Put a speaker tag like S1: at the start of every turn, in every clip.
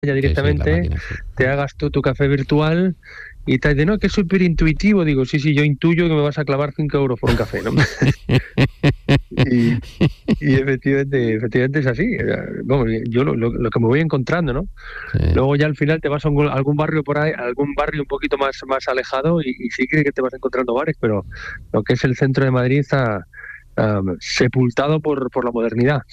S1: ya
S2: Sí, sí, la
S1: directamente,
S2: máquina, sí.
S1: te hagas tú tu café virtual y te dice, no, que es súper intuitivo. Digo, sí, yo intuyo que me vas a clavar 5 euros por un café, ¿no? Y, y efectivamente es así. Vamos, yo lo que me voy encontrando, ¿no?
S2: Sí.
S1: Luego ya al final te vas a algún barrio por ahí, algún barrio un poquito más alejado y sí que te vas encontrando bares, pero lo que es el centro de Madrid está sepultado por la modernidad.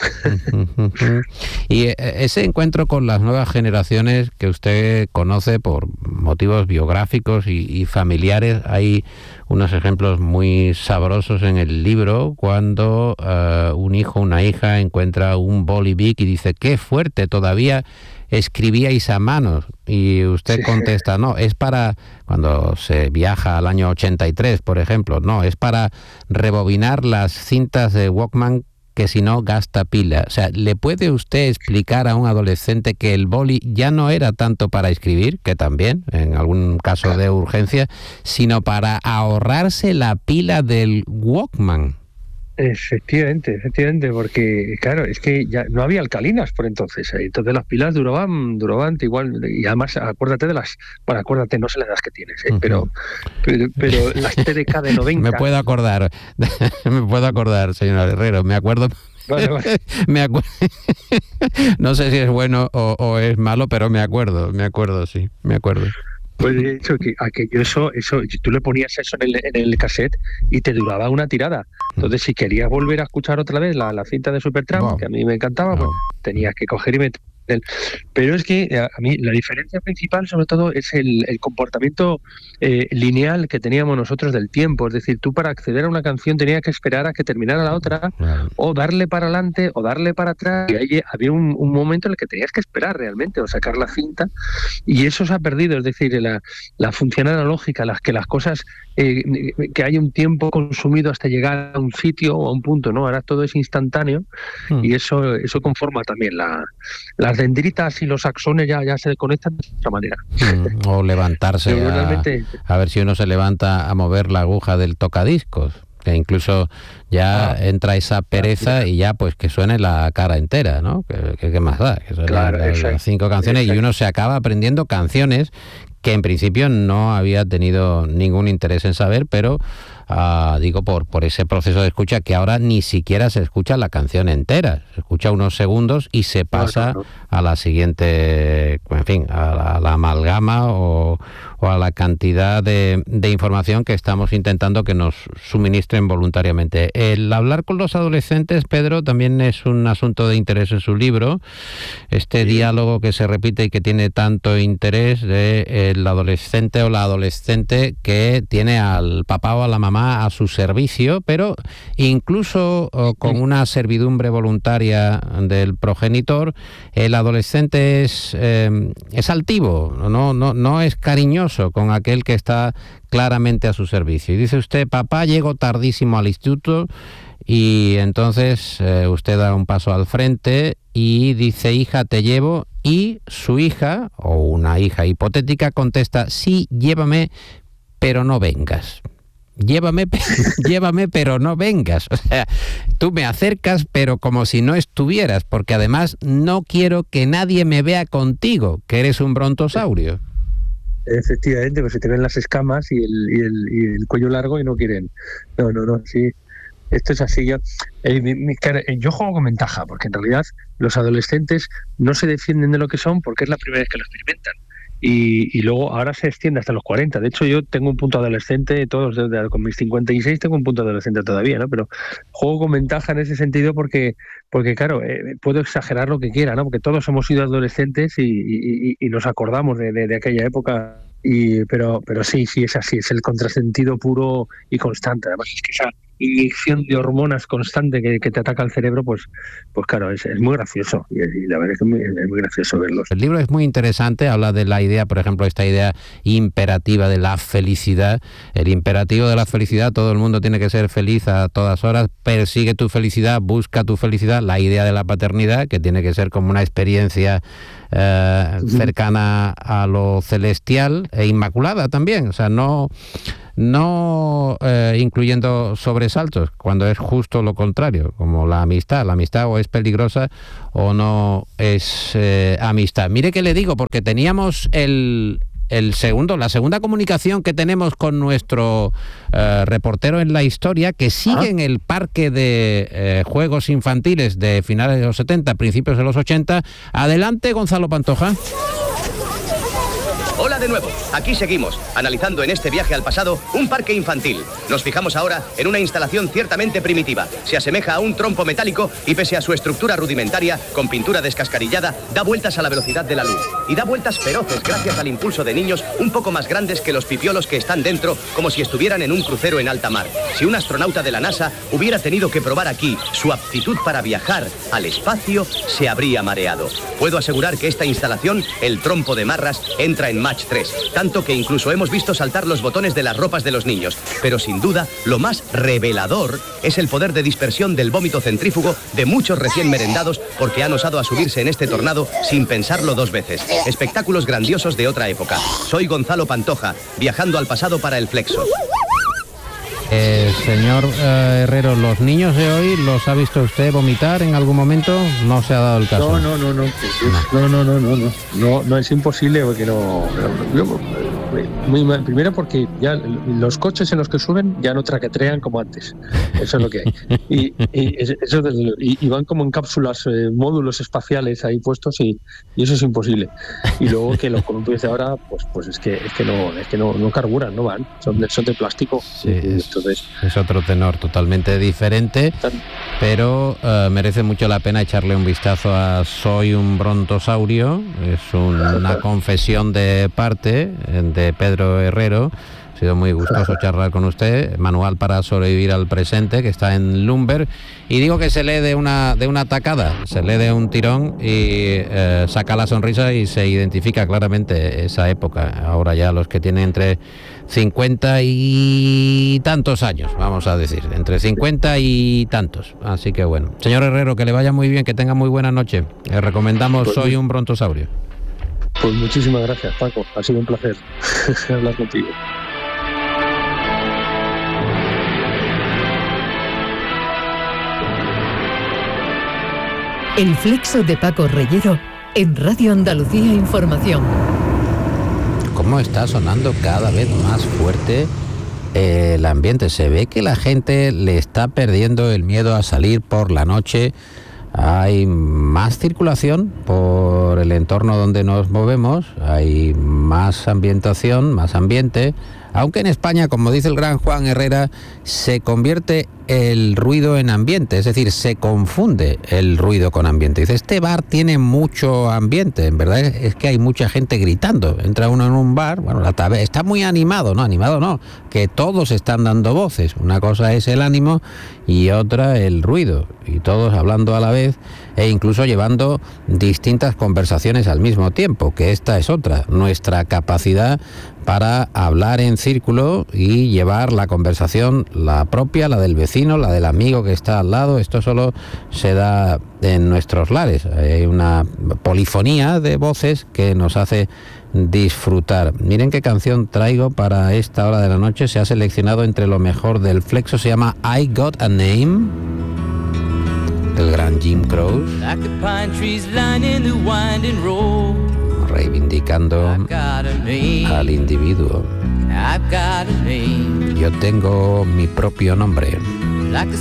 S2: Y ese encuentro con las nuevas generaciones que usted conoce por motivos biográficos y familiares, hay unos ejemplos muy sabrosos en el libro cuando un hijo, una hija encuentra un boli Bic y dice, qué fuerte, todavía escribíais a mano, y usted
S1: Sí.
S2: contesta, no, es para, cuando se viaja al año 83, por ejemplo, no, es para rebobinar las cintas de Walkman que si no gasta pila. O sea, ¿le puede usted explicar a un adolescente que el boli ya no era tanto para escribir, que también, en algún caso de urgencia, sino para ahorrarse la pila del Walkman?
S1: Efectivamente, porque claro, es que ya no había alcalinas por entonces, entonces las pilas duraban igual, y además acuérdate bueno, acuérdate, no sé la edad que tienes,
S2: Ujú.
S1: pero las TDK de
S2: Me
S1: 90.
S2: puedo acordar, me puedo acordar, señor Herrero, me acuerdo.
S1: Vale.
S2: Me acuerdo. No sé si es bueno o es malo, pero me acuerdo, sí, me acuerdo.
S1: Pues de hecho, que aquello, eso, tú le ponías eso en el cassette y te duraba una tirada. Entonces, si querías volver a escuchar otra vez la cinta de Supertramp,
S2: Wow.
S1: que a mí me encantaba, pues
S2: Oh.
S1: tenías que coger y meter. Pero es que a mí la diferencia principal, sobre todo, es el comportamiento lineal que teníamos nosotros del tiempo. Es decir, tú para acceder a una canción tenías que esperar a que terminara la otra,
S2: Claro.
S1: o darle para adelante, o darle para atrás. Y ahí había un momento en el que tenías que esperar realmente, o sacar la cinta. Y eso se ha perdido, es decir, la función analógica, que las cosas, que hay un tiempo consumido hasta llegar a un sitio o a un punto, ¿no? Ahora todo es instantáneo
S2: Hmm.
S1: y eso conforma también las dendritas y los axones ya se conectan de otra manera.
S2: O levantarse
S1: Pero realmente,
S2: a ver si uno se levanta a mover la aguja del tocadiscos, que incluso ya entra esa pereza y ya pues que suene la cara entera, ¿no? ¿Qué más da? Que suenen
S1: claro,
S2: las 5 canciones y uno se acaba aprendiendo canciones que en principio no había tenido ningún interés en saber, pero digo por ese proceso de escucha que ahora ni siquiera se escucha la canción entera, se escucha unos segundos y se pasa a la siguiente, en fin, a la amalgama o a la cantidad de información que estamos intentando que nos suministren voluntariamente. El hablar con los adolescentes, Pedro, también es un asunto de interés en su libro, este diálogo que se repite y que tiene tanto interés de el adolescente o la adolescente que tiene al papá o a la mamá a su servicio, pero incluso con una servidumbre voluntaria del progenitor, el adolescente es altivo, no es cariñoso con aquel que está claramente a su servicio. Y dice usted, papá, llego tardísimo al instituto, y entonces usted da un paso al frente y dice, hija, te llevo, y su hija, o una hija hipotética, contesta, sí, llévame, pero no vengas. Llévame, pero no vengas. O sea, tú me acercas, pero como si no estuvieras, porque además no quiero que nadie me vea contigo, que eres un brontosaurio.
S1: efectivamente, pues se te ven las escamas y el cuello largo y no quieren. No, sí. Esto es así. Yo juego con ventaja, porque en realidad los adolescentes no se defienden de lo que son porque es la primera vez que lo experimentan. Y luego ahora se extiende hasta los 40. De hecho, yo tengo un punto adolescente, con mis 56 tengo un punto adolescente todavía, ¿no? Pero juego con ventaja en ese sentido porque claro, puedo exagerar lo que quiera, ¿no? Porque todos hemos sido adolescentes y nos acordamos de aquella época. Pero sí, es así, es el contrasentido puro y constante. Además, es que esa inyección de hormonas constante que te ataca al cerebro, pues claro, es muy gracioso. Y la verdad es que es muy gracioso verlos.
S2: El libro es muy interesante, habla de la idea, por ejemplo, esta idea imperativa de la felicidad. El imperativo de la felicidad, todo el mundo tiene que ser feliz a todas horas, persigue tu felicidad, busca tu felicidad. La idea de la paternidad, que tiene que ser como una experiencia cercana a lo celestial e inmaculada también. O sea, no no incluyendo sobresaltos, cuando es justo lo contrario, como la amistad o es peligrosa o no es amistad. Mire que le digo, porque teníamos la segunda comunicación que tenemos con nuestro reportero en la historia, que sigue en el parque de juegos infantiles de finales de los 70, principios de los 80. Adelante, Gonzalo Pantoja.
S3: Hola de nuevo, aquí seguimos, analizando en este viaje al pasado un parque infantil. Nos fijamos ahora en una instalación ciertamente primitiva. Se asemeja a un trompo metálico y pese a su estructura rudimentaria, con pintura descascarillada, da vueltas a la velocidad de la luz. Y da vueltas feroces gracias al impulso de niños un poco más grandes que los pipiolos que están dentro, como si estuvieran en un crucero en alta mar. Si un astronauta de la NASA hubiera tenido que probar aquí su aptitud para viajar al espacio, se habría mareado. Puedo asegurar que esta instalación, el trompo de Marras, entra en Match 3, tanto que incluso hemos visto saltar los botones de las ropas de los niños. Pero sin duda, lo más revelador es el poder de dispersión del vómito centrífugo de muchos recién merendados porque han osado a subirse en este tornado sin pensarlo dos veces. Espectáculos grandiosos de otra época. Soy Gonzalo Pantoja, viajando al pasado para el Flexo.
S2: Señor Herrero, ¿los niños de hoy los ha visto usted vomitar en algún momento? No se ha dado el caso.
S1: No, es imposible porque primero porque ya los coches en los que suben ya no traquetrean como antes. Eso es lo que hay. Y van como en cápsulas, módulos espaciales ahí puestos y eso es imposible. Y luego que los columpios de ahora, pues es que no carburan, no van, son de plástico.
S2: Sí, es otro tenor totalmente diferente, pero merece mucho la pena echarle un vistazo a Soy un brontosaurio. Es una confesión de parte de Pedro Herrero. Ha sido muy gustoso charlar con usted. Manual para sobrevivir al presente, que está en Lumber. Y digo que se lee de una tacada, se lee de un tirón y saca la sonrisa y se identifica claramente esa época. Ahora ya los que tienen entre 50 y tantos años, vamos a decir, entre 50 y tantos. Así que bueno. Señor Herrero, que le vaya muy bien, que tenga muy buena noche. Le recomendamos Soy un brontosaurio.
S1: Pues muchísimas gracias, Paco. Ha sido un placer hablar contigo.
S4: El Flexo de Paco Reyero en Radio Andalucía Información.
S2: ¿Cómo está sonando cada vez más fuerte el ambiente? Se ve que la gente le está perdiendo el miedo a salir por la noche. Hay más circulación por el entorno donde nos movemos, hay más ambientación, más ambiente, aunque en España, como dice el gran Juan Herrera, se convierte el ruido en ambiente, es decir, se confunde el ruido con ambiente. Dice, este bar tiene mucho ambiente, en verdad es que hay mucha gente gritando. Entra uno en un bar, bueno, está muy animado no, que todos están dando voces. Una cosa es el ánimo y otra el ruido, y todos hablando a la vez e incluso llevando distintas conversaciones al mismo tiempo, que esta es otra, nuestra capacidad para hablar en círculo y llevar la conversación, la propia, la del vecino, la del amigo que está al lado. Esto solo se da en nuestros lares. Hay una polifonía de voces que nos hace disfrutar. Miren qué canción traigo para esta hora de la noche. Se ha seleccionado entre lo mejor del Flexo. Se llama I Got a Name, del gran Jim Croce, reivindicando al individuo. Yo tengo mi propio nombre.